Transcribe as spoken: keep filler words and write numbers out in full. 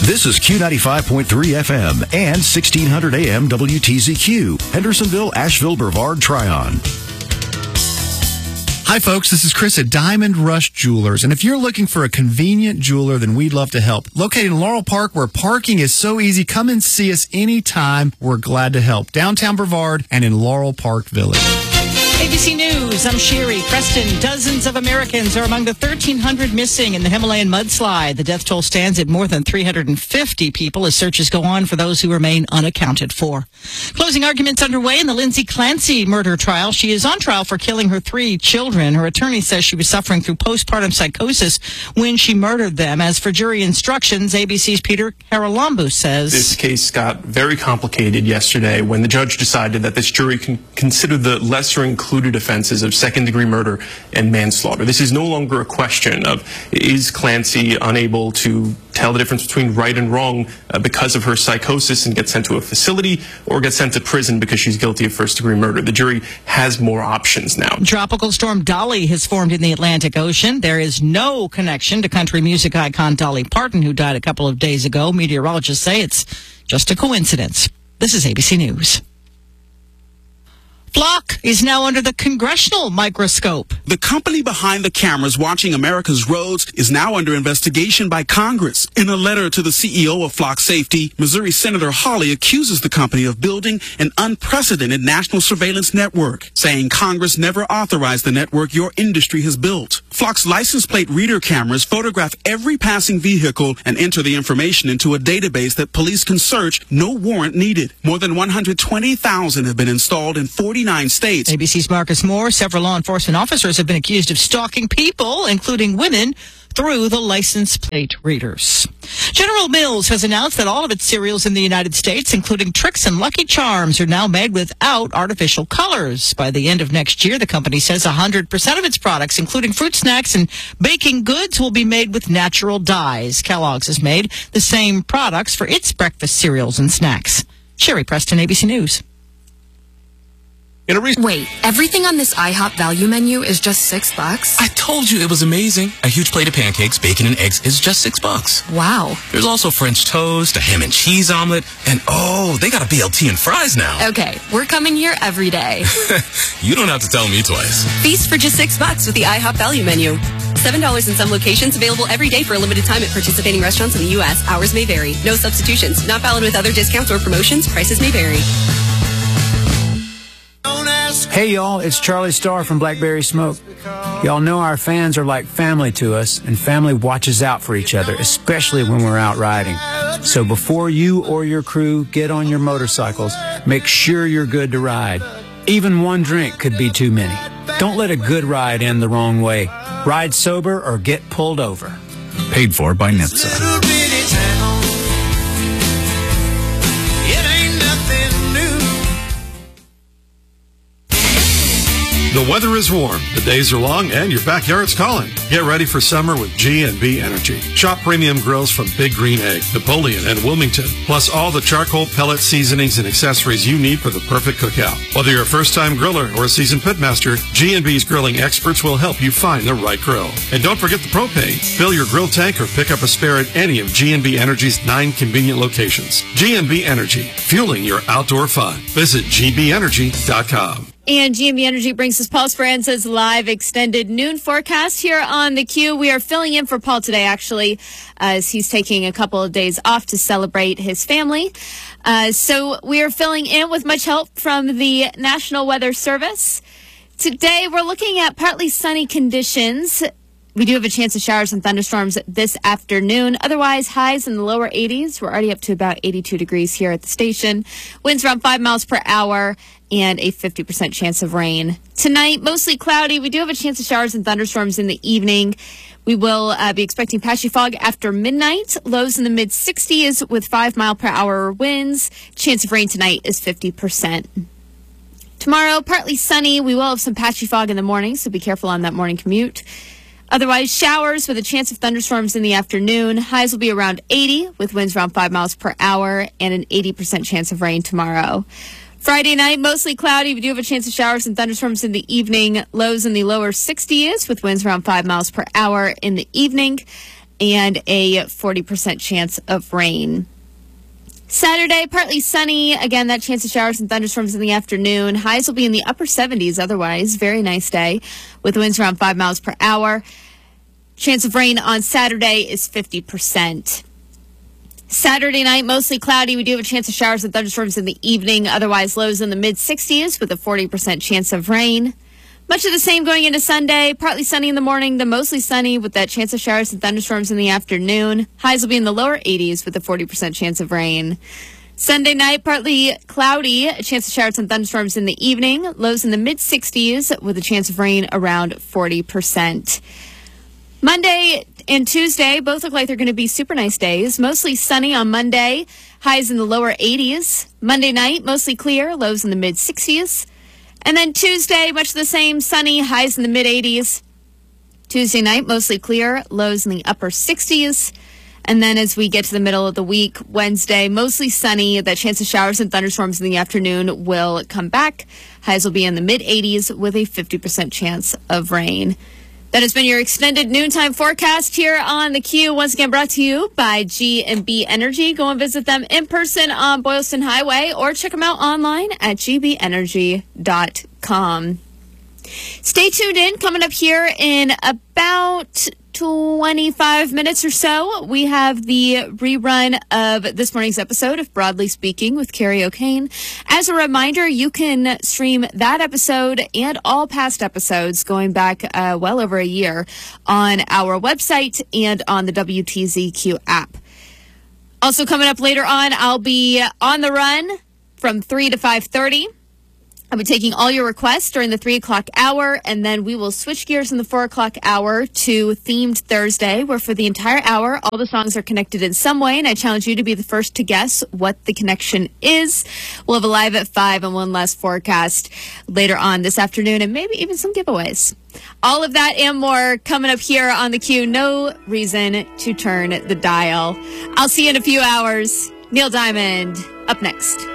This is Q ninety-five point three F M and sixteen hundred A M W T Z Q, Hendersonville, Asheville, Brevard, Tryon. Hi, folks. This is Chris at Diamond Rush Jewelers. And if you're looking for a convenient jeweler, then we'd love to help. Located in Laurel Park, where parking is so easy, come and see us anytime. We're glad to help. Downtown Brevard and in Laurel Park Village. A B C News, I'm Sherry Preston. Dozens of Americans are among the thirteen hundred missing in the Himalayan mudslide. The death toll stands at more than three hundred fifty people as searches go on for those who remain unaccounted for. Closing arguments underway in the Lindsay Clancy murder trial. She is on trial for killing her three children. Her attorney says she was suffering through postpartum psychosis when she murdered them. As for jury instructions, A B C's Peter Haralambou says... This case got very complicated yesterday when the judge decided that this jury can consider the lesser included included offenses of second-degree murder and manslaughter. This is no longer a question of, is Clancy unable to tell the difference between right and wrong uh, because of her psychosis and get sent to a facility, or get sent to prison because she's guilty of first-degree murder. The jury has more options now. Tropical storm Dolly has formed in the Atlantic Ocean. There is no connection to country music icon Dolly Parton, who died a couple of days ago. Meteorologists say it's just a coincidence. This is A B C News. Flock is now under the congressional microscope. The company behind the cameras watching America's roads is now under investigation by Congress. In a letter to the C E O of Flock Safety, Missouri Senator Hawley accuses the company of building an unprecedented national surveillance network, saying Congress never authorized the network your industry has built. Flock's license plate reader cameras photograph every passing vehicle and enter the information into a database that police can search, no warrant needed. More than one hundred twenty thousand have been installed in forty-nine states. A B C's Marcus Moore. Several law enforcement officers have been accused of stalking people, including women, through the license plate readers. General Mills has announced that all of its cereals in the United States, including Trix and Lucky Charms, are now made without artificial colors. By the end of next year, the company says one hundred percent of its products, including fruit snacks and baking goods, will be made with natural dyes. Kellogg's has made the same products for its breakfast cereals and snacks. Sherry Preston, A B C News. In a re- Wait, everything on this IHOP value menu is just six bucks? I told you it was amazing. A huge plate of pancakes, bacon, and eggs is just six bucks. Wow. There's also French toast, a ham and cheese omelet, and oh, they got a B L T and fries now. Okay, we're coming here every day. You don't have to tell me twice. Feast for just six bucks with the IHOP value menu. Seven dollars in some locations, available every day for a limited time at participating restaurants in the U S. Hours may vary. No substitutions. Not valid with other discounts or promotions. Prices may vary. Hey y'all, it's Charlie Starr from Blackberry Smoke. Y'all know our fans are like family to us, and family watches out for each other, especially when we're out riding. So before you or your crew get on your motorcycles, make sure you're good to ride. Even one drink could be too many. Don't let a good ride end the wrong way. Ride sober or get pulled over. Paid for by N H T S A. The weather is warm, the days are long, and your backyard's calling. Get ready for summer with G and B Energy. Shop premium grills from Big Green Egg, Napoleon, and Wilmington, plus all the charcoal, pellet seasonings, and accessories you need for the perfect cookout. Whether you're a first-time griller or a seasoned pitmaster, G and B's grilling experts will help you find the right grill. And don't forget the propane. Fill your grill tank or pick up a spare at any of G and B Energy's nine convenient locations. G and B Energy, fueling your outdoor fun. Visit G B energy dot com. And G and B Energy brings us Paul Speranza's live extended noon forecast here on the Q. We are filling in for Paul today, actually, as he's taking a couple of days off to celebrate his family. Uh, so we are filling in with much help from the National Weather Service. Today, we're looking at partly sunny conditions. We do have a chance of showers and thunderstorms this afternoon. Otherwise, highs in the lower eighties. We're already up to about eighty-two degrees here at the station. Winds around five miles per hour and a fifty percent chance of rain. Tonight, mostly cloudy. We do have a chance of showers and thunderstorms in the evening. We will uh, be expecting patchy fog after midnight. Lows in the mid sixties with five mile per hour winds. Chance of rain tonight is fifty percent. Tomorrow, partly sunny. We will have some patchy fog in the morning, so be careful on that morning commute. Otherwise, showers with a chance of thunderstorms in the afternoon. Highs will be around eighty with winds around five miles per hour and an eighty percent chance of rain tomorrow. Friday night, mostly cloudy. We do have a chance of showers and thunderstorms in the evening. Lows in the lower sixties with winds around five miles per hour in the evening. and a forty percent chance of rain. Saturday, partly sunny. Again, that chance of showers and thunderstorms in the afternoon. Highs will be in the upper seventies otherwise. Very nice day with winds around five miles per hour. Chance of rain on Saturday is fifty percent. Saturday night, mostly cloudy. We do have a chance of showers and thunderstorms in the evening. Otherwise, lows in the mid-sixties with a forty percent chance of rain. Much of the same going into Sunday. Partly sunny in the morning, then mostly sunny with that chance of showers and thunderstorms in the afternoon. Highs will be in the lower eighties with a forty percent chance of rain. Sunday night, partly cloudy. A chance of showers and thunderstorms in the evening. Lows in the mid-sixties with a chance of rain around forty percent. Monday and Tuesday both look like they're going to be super nice days. Mostly sunny on Monday. Highs in the lower eighties. Monday night, mostly clear. Lows in the mid-sixties. And then Tuesday, much the same, sunny, highs in the mid-eighties. Tuesday night, mostly clear, lows in the upper sixties. And then as we get to the middle of the week, Wednesday, mostly sunny. That chance of showers and thunderstorms in the afternoon will come back. Highs will be in the mid-eighties with a fifty percent chance of rain. That has been your extended noontime forecast here on the Q. Once again, brought to you by G and B Energy. Go and visit them in person on Boylston Highway or check them out online at g b energy dot com. Stay tuned in. Coming up here in about twenty-five minutes or so, we have the rerun of this morning's episode of Broadly Speaking with Carrie O'Kane. As a reminder, you can stream that episode and all past episodes going back uh, well over a year on our website and on the W T Z Q app. Also coming up later on, I'll be on the run from three to five thirty. I'll be taking all your requests during the three o'clock hour, and then we will switch gears in the four o'clock hour to Themed Thursday, where for the entire hour, all the songs are connected in some way, and I challenge you to be the first to guess what the connection is. We'll have a live at five and one last forecast later on this afternoon, and maybe even some giveaways. All of that and more coming up here on the Q. No reason to turn the dial. I'll see you in a few hours. Neil Diamond, up next.